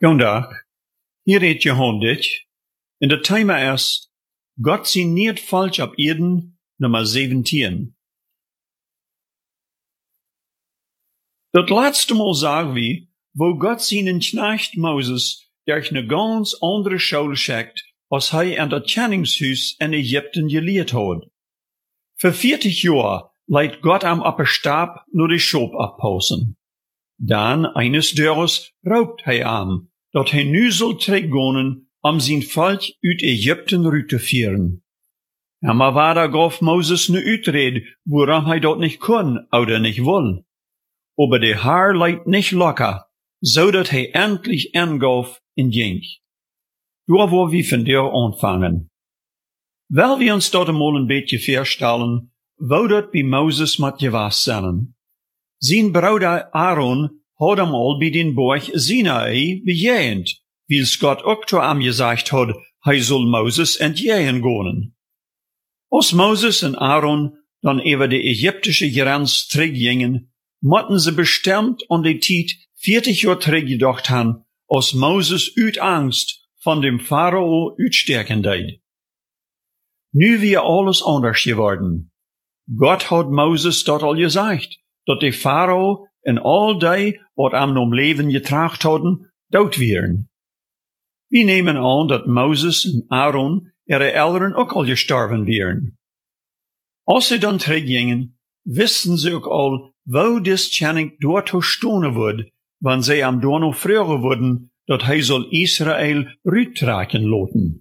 Jondag, hier redt Johannes, en het thema is, God zie niet falsch op Eden, nummer 17. Dat laatste Mal sagen wir, wo Gott seinen Knecht Moses durch eine ganz andere Schule schickt, als hij an dat Tjenningshuis in Ägypten geleerd had. Für 40 Jahre leidt Gott am op een Stab nur die Schop abpausen. Dan, eines Dörres, raubt hij am, dat hij nu zal teruggaan om zijn volk uit Ägypten uit te vieren. Maar waar gaf Moses nu uitreden, waarom hij dat niet kon, oder niet wil. Aber der Herr leidt nicht locker, zodat hij endlich angaf en ging. Daar waar we van der anfangen. Wel we ons dat eenmaal een beetje voorstellen, wou dat bij Moses met gewas zijn. Zijn broeder Aaron had hem al bij den Berg Sinai bejegend, wils Gott ook zu am gesagt had, hij soll Moses entjegen gaan. Als Moses en Aaron dan over de Ägyptische grens teruggingen, mochten ze bestimmt an die tijd 40 jaar teruggedacht haben, als Moses uit Angst von dem Pharao uitsterken deed. Nu weer alles anders geworden. Gott hat Moses dat al gesagt, dat de Pharao en al die wat am nom Leben getracht hadden, dood wären. Wir nehmen an, dat Moses en Aaron ihre Eltern ook al gestorben wären. Als sie dann teruggingen, wisten sie ook al, wo dis Tjenning dort stonen wordt, wann sie am Dorno früher wurden, dat hij soll Israel rüttraken loten.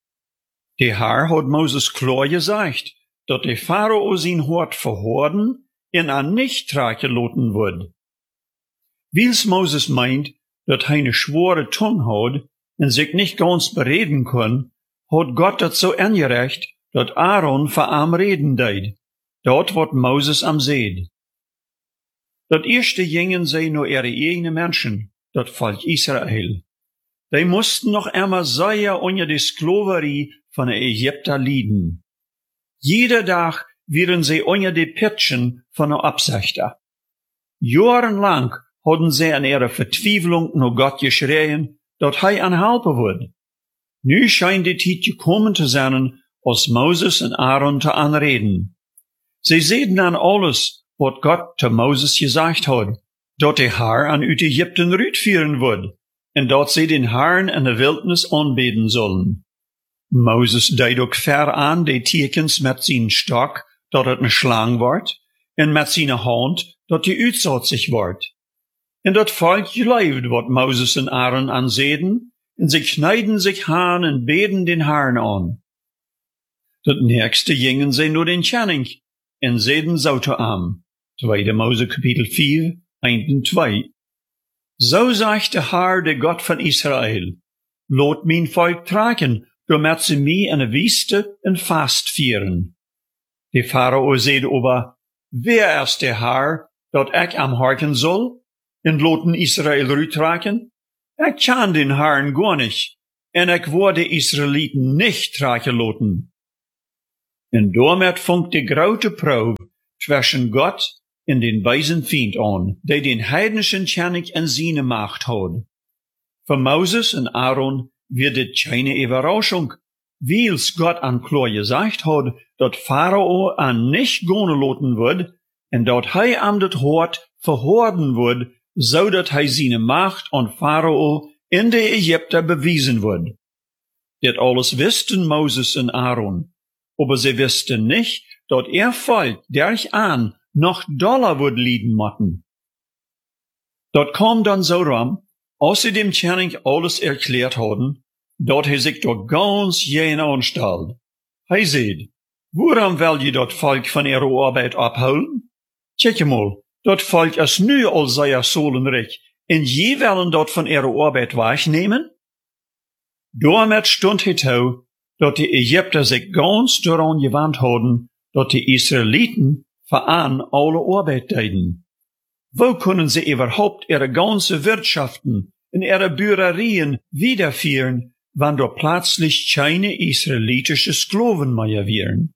De Herr hat Moses klar gesagt, dat de Pharao zijn hart verhoorden en an nicht traken loten wordt. Wils Moses meint, dat hij een schwere Tongue had en zich nicht ganz bereden kon, hat Gott dat so angerecht, dat Aaron voor am reden deed. Dat wat Moses am seed. Dat eerste gingen zij naar ihre eigene Menschen, dat Volk Israel. Die mussten noch einmal sehr unter die Sklaverie von den Ägypter leiden. Jeder Tag wären sie unter die Pitschen von den Absichter. Jahrelang hadden sie an ihrer Verzweiflung nur Gott geschrien, dat hij an helpen würde. Nu scheint die Zeit gekommen zu sein, als Moses und Aaron zu anreden. Sie sehen an alles, wat Gott zu Moses gesagt hat, dat de Herr an uit Ägypten rütführen wird, en dat sie den Herrn in der Wildnis anbeten sollen. Moses deed ook ver aan de tekens met zijn stok, dat het een slang wordt, en met zijn hand, dat die uitzat zich wordt. En dat volk geloofde wat Moses en Aaron aanzeden, en ze knijden zich aan en beten den Herrn aan. Dat nächste gingen ze naar den Tjenning, en zeden zo te am. 2. Mose Kapitel 4, 1 und 2. So sagt der Herr, der Gott von Israel, lot mein Volk tragen, damit sie mich in der Wüste en Fast vieren. Der Pharao sagt aber, wer ist der Herr, dat ich am harken soll, en loten Israel rütragen? Ich kann den Herrn gar nicht, en ich werde Israeliten nicht tragen loten. En damit funkt die grote Probe zwischen Gott en den weisen Feind an, der den heidnischen Tjenning in seine Macht hat. Für Moses und Aaron wird dit keine Überraschung, wils Gott an klar gesagt hat, dat Pharao an nicht gehen loten wird, en dat hij am dat Hort verhorden wird, so dat hij seine Macht an Pharao in de Ägypter bewiesen wird. Dit alles wisten Moses und Aaron, aber sie wisten nicht, dat Volk derch an noch doller wird lieden motten. Dat kam dann so rum, als sie dem Tjenning alles erklärt hadden, dat hij sich dort ganz jen anstellt. Hij zei, waarom wil je dat volk van ihre Arbeit abholen? Kijk mal, dat volk is nu al zeer solenrijk, en je willen dat van ihre Arbeit wegnemen? Daarmet stond het toe, dat de Ägypter sich ganz daran gewandt hadden, dat de Israeliten veran alle Arbeit deden. Wo können sie überhaupt ihre ganze Wirtschaften in ihre Bürgerien wiederführen, wann dort plötzlich keine israelitische Sklaven mehr wären?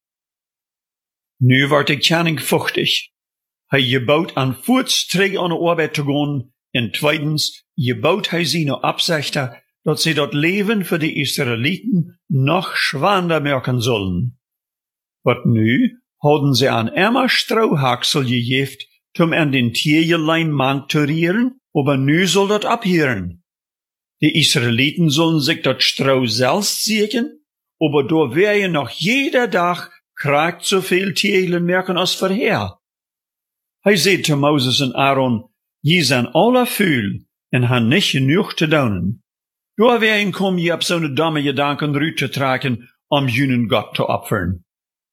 Nu wordt de Tjenning fuchtig. Hij gebouwt aan voorts terug aan de arbeid te gaan, en tweitens gebouwd hij zijn Absichten, dat sie dat Leben für die Israeliten noch schwander merken sollen. Wat nu hadden sie an immer Strohhaksel gegeven, an den Tierjelein Mank zu rieren, aber nu soll dat abhören. Die Israeliten sollen sich dat Stroh selbst sägen, aber da werden noch jeder Tag kragt so viel Tierjelen merken als vorher. Hij zei zu Moses en Aaron, je zijn alle vuil en han nicht genug te doen. Da werden kom je op zo'n domme Gedanken ruut te trekken, junen Gott te opfern.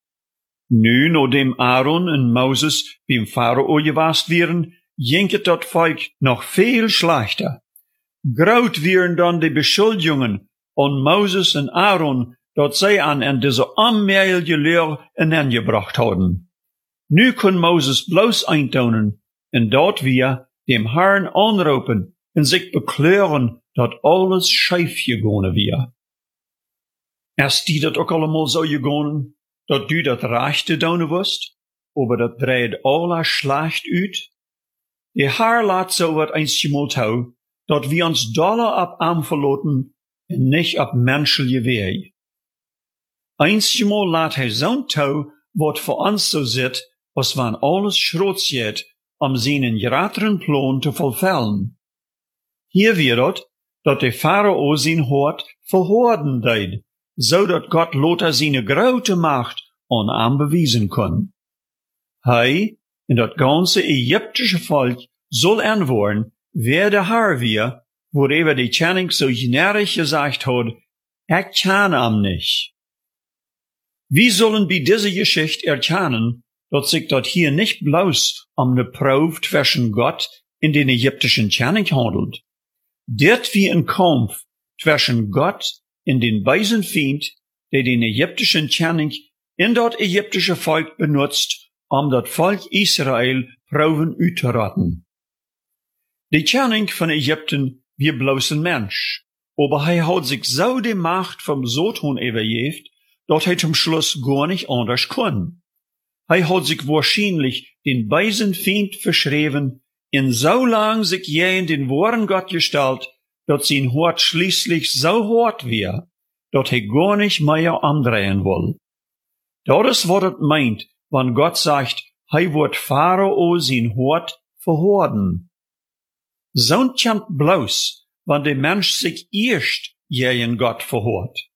Nu, nadat Aaron en Moses beim Pharao gewast wären, ging het dat Volk noch viel schlechter. Groot wären dann die Beschuldigungen an Moses en Aaron, dat zij aan diese onmeilige Leer ineengebracht hadden. Nu kon Moses bloos eintonen, en dat wir dem Herrn aanroepen en zich bekleuren dat alles scheef gegaan weer. Is die dat ook allemaal zo gegaan, dat du dat rechte doen wist, aber dat dreid alle slecht uit? De Herr laat zo wat eens gemalt hou, dat we ons dollar op am verloten en niet op menschelijke weg. Eensgemal laat hij zo'n touw wat voor ons zo zit, als wann alles schroot zit, zijn grateren plan te vervullen. Hier wird dat de Pharao zijn hart verhoorden deed, zodat God later zijn grote macht aan hem bewijzen kon. Hij en dat ganze Egyptische volk zal antwoorden, wer de Herr weer, waarover de Channing zo generisch gezegd had, ik ken hem nicht. Wie sollen bei dieser Geschichte erkennen, dat sich dat hier nicht bloß de Probe zwischen Gott in den ägyptischen Channing handelt. Dit wie ein Kampf zwischen Gott und den bösen Feind, der den ägyptischen Channing in dat ägyptische Volk benutzt, dat Volk Israel Proben uitzuraten. De Channing von Ägypten wie bloß ein Mensch, aber hij hat sich so die Macht vom Satan übergeben, dat hij zum Schluss gar nicht anders kann. Hij hat sich wahrscheinlich den bösen Feind verschrieben, in so lang sich je in den wahren Gott gestellt, dat sein Hart schließlich so hart wär, dat hij gar nicht mehr andrehen will. Dat is wat het meint, wann Gott sagt, hij wird Pharao sein Hart verhorden. Zo'n chant bloß, wann der Mensch sich erst je in Gott verhort.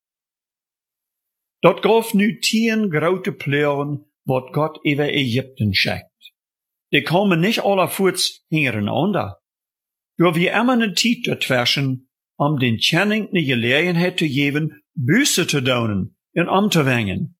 Dat gaf nu 10 grote pleuren, wat Gott über Ägypten schickt. Die komen nicht allervoorts hintereinander. Door wie immer ne Tijd dazwischen, den Channing ne Gelegenheit te geven, Buße te doen en te wengen.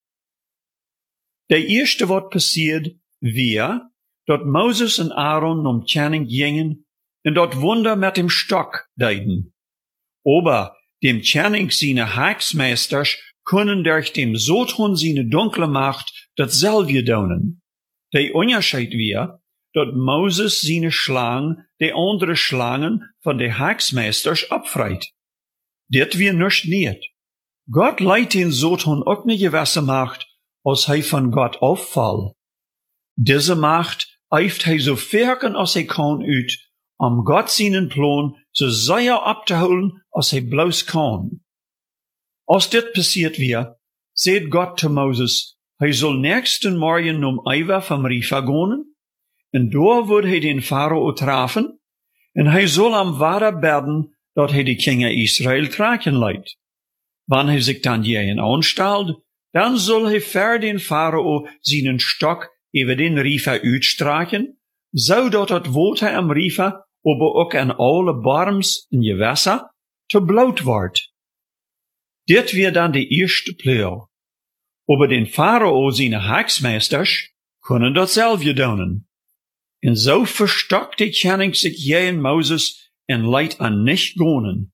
Der erste wat passiert, wir, dat Moses en Aaron Channing gingen, en dat Wunder mit dem Stock deiden. Aber dem Channing seine Hacksmeisters können durch dem Satan seine dunkle Macht datselfde doen. Der Unterschied wir, dat Moses seine Schlangen, die andere Schlangen von de Hacksmeisters abfreit. Dit wir nicht. Gott leidt den Satan auch ne gewisse Macht, als hij von Gott auffall. Diese Macht eift hij so verken als hij kan uit, Gott seinen Plan so sehr abzuholen, als hij bloß kann. Als dit passiert wir, seht Gott zu Moses, hij soll nächsten Morgen Eiwa vom Rifa gehen, en daar wird hij den Pharao treffen, en hij soll am Wader beden, dat hij de Kinder Israel tragen leidt. Wann hij sich dann jähen anstellt, dann soll hij ver den Pharao seinen Stock über den Rifa uitstreichen, zodat het water am Rifa, aber ook an alle Barms en Gewässer, te bloot wordt. Dit wird dann die erste Pleur. Aber den Pharao seine Hacksmeisters können datselfde doen. En so verstockt die Channing sich je in Moses en leidt an nicht gonen.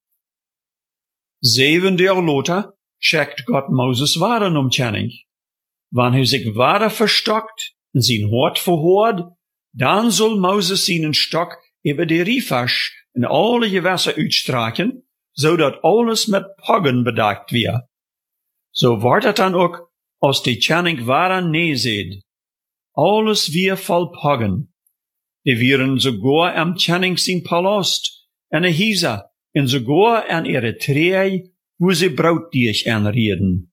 7 Jahre later schickt Gott Moses weiter Channing. Wann hij sich weiter verstockt en sein Hort verhoort, dann soll Moses seinen Stock über die Rifasch in alle Gewässer uitstreichen, zodat alles mit Poggen bedeckt wird. So wordt het dan ook, als die Channing weiter neerzieht. Alles wir voll Poggen. Die wären sogar am Channing sein Palast, en een hiesa, en sogar aan Eritrea, wo sie Brautdiech aanreden.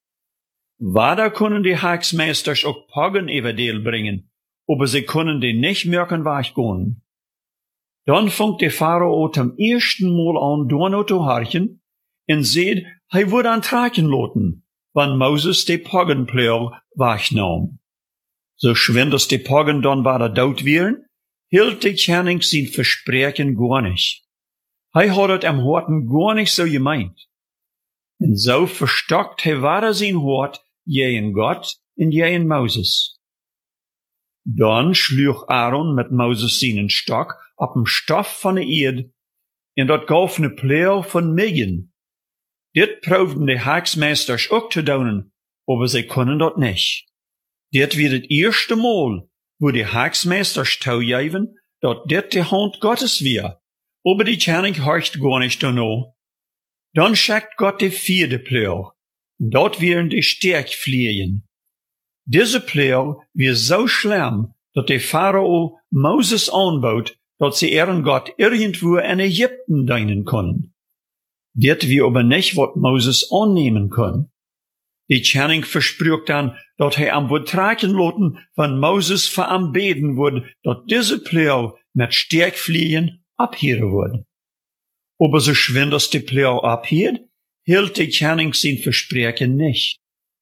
Wada kunnen die Haaksmeesters ook Poggen everdeel bringen, aber sie können die nicht merken weggaan. Dann fängt der Pharao zum ersten Mal an, Donau zu harchen, en seht, hij wordt aan traken loten, wann Moses de Poggenpleur wegnahm. So schwind als de Poggen dann wieder dood wären, hielt de Koning sein Versprechen gar nicht. Hij had het am Horten gar nicht so gemeint. En so verstockt hij wieder sein Hort, jeen Gott en jeen Moses. Dann schlug Aaron mit Moses seinen Stock op dem Stoff van de Erde, en dat gaf ne Pleur von Millen. Dit proefden de Haaksmeesters ook te doen, aber sie können dat nicht. Dit wird het eerste Mal, wo die Haaksmeesters toegeven, dat dit de Hand Gottes weer, aber die Koning horcht gar nicht danach. Dann schickt Gott de vierde Pleur, en dat wären de Sterkvliegen. Diese Pleur wird so schlimm, dat de Pharao Moses aanbot, dat sie ihren Gott irgendwo in Ägypten dienen können. Dit wie aber nicht, wat Moses annehmen kann. Die Koning versprüht dann, dat hij am wordt traken loten, van Moses veranbeden wordt, dat diese Pleur mit Sterkvliegen abhieren wordt. Aber so schwind als die Pleur abhiert, hielt die Koning sein Versprechen nicht.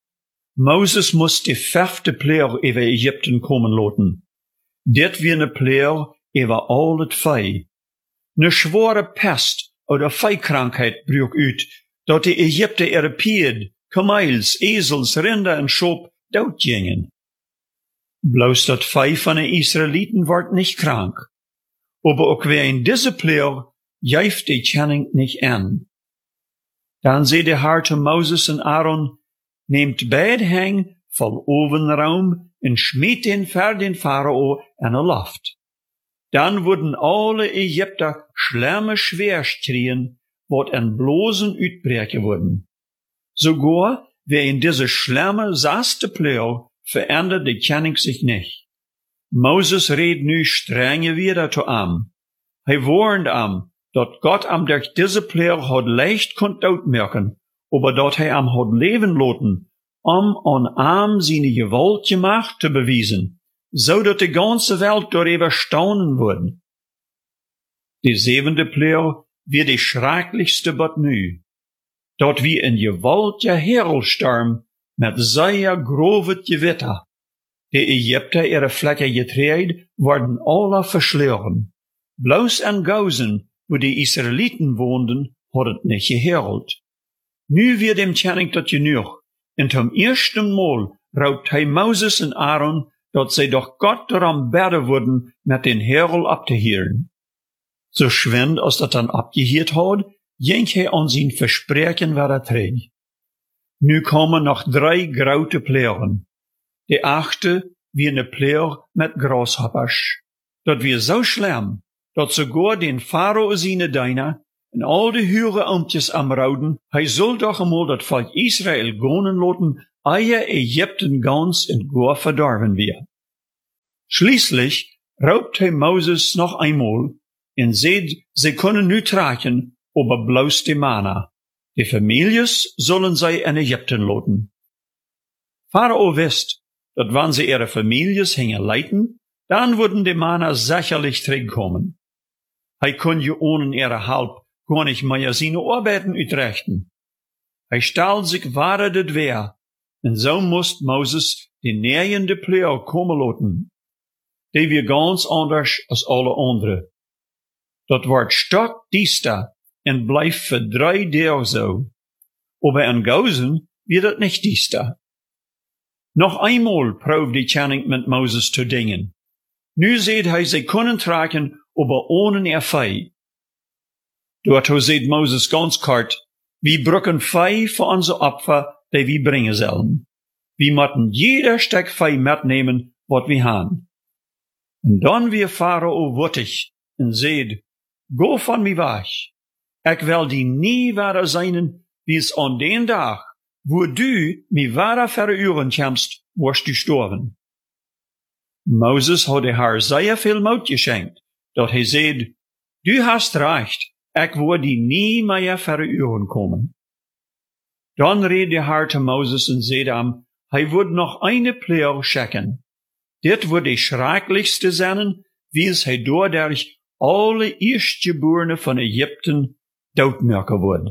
Moses muss die fünfte Pleur über Ägypten kommen loten. Dit wie ne Pleur über all het vee. Ne schwere Pest oder Veikrankheit brüch uit, dat die Ägypter ihre Pied, Kamels, Esels, Rinder en Schop doodgingen. Bloos dat vee van de Israeliten wordt nicht krank. Aber ook weer in diese Pleur juift die Koning nicht an. Dan zei de Herr zu Moses en Aaron, nehmt beid heng vol ovenraum en schmiet den voor den Pharao en een loft. Dan worden alle Ägypter schlimme Schwerstrien, wat en blozen uitbreken worden. Sogar, wer in diese schlimme, saste Pleur verändert de Koning sich nicht. Moses redt nu strenge wieder zu am. Hij warnt am, dat Gott am durch diese Pleur had leicht konnt uitmerken, aber dat hij am had leven loten, an am seine Gewalt gemacht te bewiesen, zodat de ganze Welt darüber staunen würden. Die zevende Pleur wird die schrecklichste bat nu. Dat wie een gewaltige Herelstorm met zeer grove gewitter. De Ägypter ihre Flecken getreid worden alle verschleuren. Bloos en Gauzen, wo die Israeliten woonden, had het niet gehereld. Nu wird dem Koning dat genoeg, en zum ersten Mal raubt hij Moses en Aaron, dat zij doch Gott daran bidden worden met den Herel ab te hieren. So schwind als dat dan abgehiert had, ging hij aan zijn Versprechen weer terug. Nu komen nog 3 grote pleuren. De 8e wie eine Pleur met Grasshoppers. Dat weer zo schlimm, dat sogar den Pharao seine Diener en al die hure Amtjes am Rauden, hij zal doch einmal dat Volk Israel gonen loten, eie Ägypten ganz en gar verdorben wir. Schließlich raubt hij Moses noch einmal en seht, sie können nu tragen, aber bloß die Mana. Die Families sollen zij in Ägypten loten. Pharao wist, dat wann sie ihre Families hingen leiten, dann würden die Mana sicherlich zurückkommen. Hij kon je ohne ihre Halb gar nicht mehr seine Arbeiten uitrichten. Hij stel sich ware dit weer, en so moest Moses die nehende Pleur komen loten. Die weer ganz anders als alle andere. Dat wordt stockdiester en blijft voor 3 dagen zo. Aber in Gauzen wird het nicht diester. Noch einmal proeft die Koning mit Moses te dingen. Nu seht hij sie kunnen tragen, aber ohne ihr Vee. Dort seht Moses ganz kort, wie brücken Vee für unser Opfer, die wir bringen sollen. Wir müssen jeder Stück Vee mitnehmen, wat wir haben. Und dann wir Pharao wuttig und seht, go von mir weg. Ich will die nie wieder sein, wie es an den Tag, wo du mir wieder verüren kannst, wirst du sterben. Moses hat der Herr sehr viel Mut geschenkt, dat hij zei, du hast recht, ik word die nie mehr voor uren komen. Dan reed de Herr te Moses en zei hem, hij wordt nog eine Plaag schicken. Dit wordt de schrecklichste zijn, wie es hij doordat alle Eerstgeborenen van Ägypten doodmerken wordt.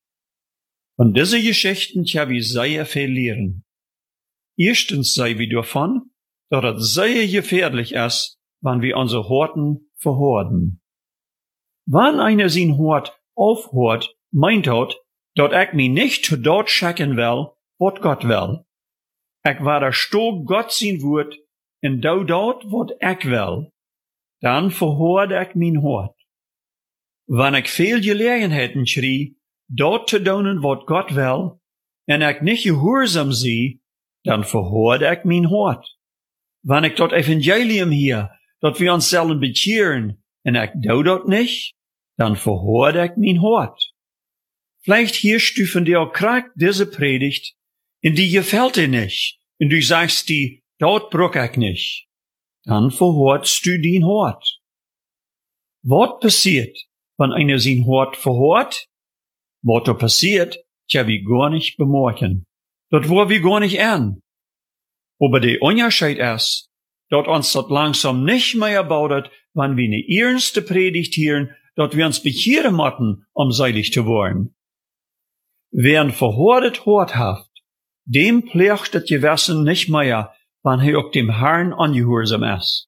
Von diese Geschichten tja wir sehr viel lernen. Erstens sei wir davon, dass es sehr gefährlich ist, wenn wir unsere Horten verhorden. Wenn einer sein Hort aufhört, meint dass ich mich nicht dort schicken will, was Gott will. Ich werde stok Gott sein Wort und dort, was ich will. Dann verhorde ich mein Hort. Wenn ich viel Gelegenheiten schrie, dort zu tun, was Gott will, und ich nicht gehorsam sei, dann verhorde ich mein Hort. Wenn ich das Evangelium hier, dass wir uns sollen bekehren, und ich dort nicht, dann verhorde ich mein Hort. Vielleicht hörst du von dir kriegt diese Predigt, und die gefällt dir nicht, und du sagst die, dort brauch ich nicht. Dann verhorst du dein Hort. Was passiert, wenn einer sein Hort verhort? Was da passiert, tja, wir gar nicht bemerken. Das war wir gar nicht an. Aber der Unterschied ist, dass uns das langsam nicht mehr baut, wenn wir eine ernste Predigt hören, dass wir uns bekehren müssen, seilig zu werden. Wer ein verhortet Hort hat, dem pflegt das Gewissen nicht mehr, wenn er auch dem Herrn ungehorsam ist.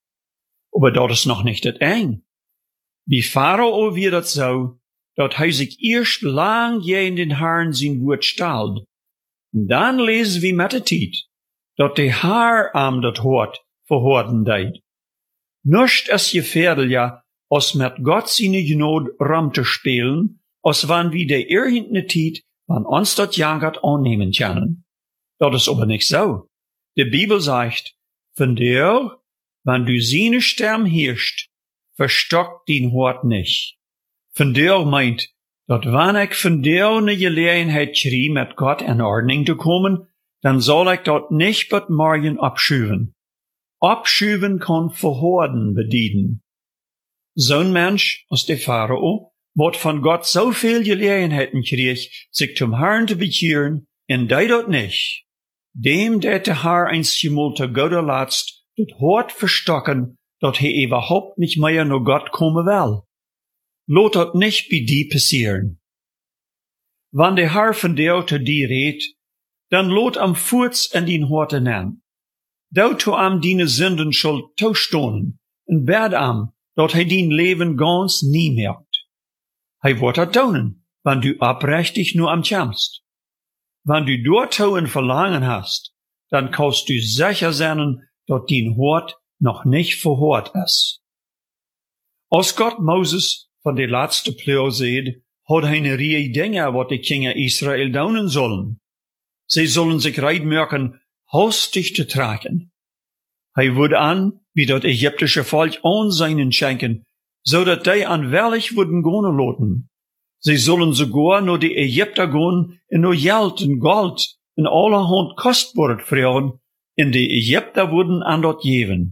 Aber das ist noch nicht das Ende. Wie Pharao wird das so, dass er sich erst lang in den Herrn sein Wort stellt. Und dann lesen wir mit der Zeit, dass der Herr das Hort verhorden deit. Nicht ist gefährlicher, als mit Gott seine Gnade rum zu spielen, als wenn wir der irgendeine Zeit, wenn uns das jagert, annehmen können. Das ist aber nicht so. Die Bibel sagt, von dir, wenn du seine Stimme hörst, verstockt dein Hort nicht. Von dir meint, dass wenn ich von dir eine Gelegenheit schrie, mit Gott in Ordnung zu kommen, dann soll ich dort nicht bis morgen abschüven. Abschüven kann verhorden bedienen. So ein Mensch als der Pharao, wird von Gott so viel Gelegenheiten kriegt, sich zum Herrn zu bekehren, und der dort nicht. Dem, der Herr einmal zu Gott erlatzt, das Hort verstocken, dass er überhaupt nicht mehr nur Gott kommen will. Lot das nicht bei dir passieren. Wenn der Herr von dir zu dir redet, dann lot am Furz in den Horte nehmen. Dort tu am deine Sünden schuld tostonen, und bed am, dass er dein Leben ganz nie merkt. Hij wordt dat doen, wenn du abrechtig nur am kämpfst. Wenn du dort ein Verlangen hast, dann kannst du sicher sein, dass dein Hort noch nicht verhort ist. Als Gott Moses von der letzten Plaag sieht, hat eine Reihe Dinge, was die Kinder Israel tun sollen. Sie sollen sich reit merken, hastig zu tragen. Hij würde an, wie das ägyptische Volk an seinen schenken, so dass die anwärlig würden gehen loten. Sie sollen sogar nur die Ägypter gehen und nur Geld und Gold und allerhand Kostbares fragen, und die Ägypter würden an dort geben.